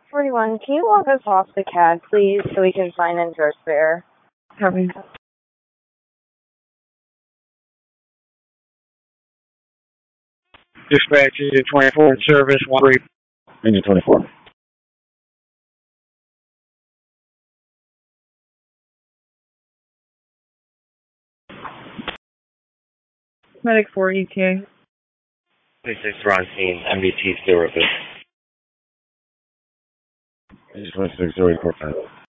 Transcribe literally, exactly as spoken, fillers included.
forty-one, can you walk us off the cast, please, so we can find and first fare? Copy. Dispatch, Engine twenty-four in service, one three. Engine twenty-four. Medic four E T A. twenty-six, we're on scene. M D T still with us. Engine twenty-six, zero eight four five.